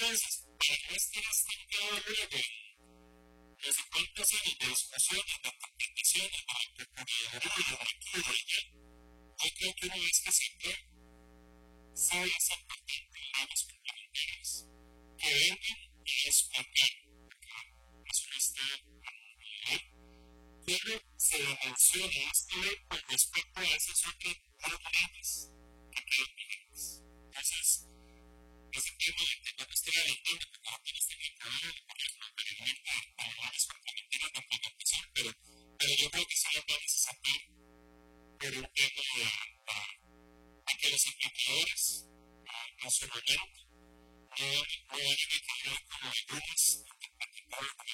Entonces, para no estar estancado luego no sé cuántos años de discusiones, de interpretaciones, de procuraduría, de aquí, de allá, yo creo que una vez que siempre sabe hacer programas complementarios que vengan y explicar, porque eso no está ahí, pero se le menciona esta ley con respecto a esos otros argumentos que quedan vigentes. Entonces, ese tema de que no estoy adelantando, que como tienes que incluir, por ejemplo, anteriormente, programas complementarios de implementación, pero yo creo que solo vamos a sacar por un tema de que los implementadores, en su momento, no van a quedar como algunos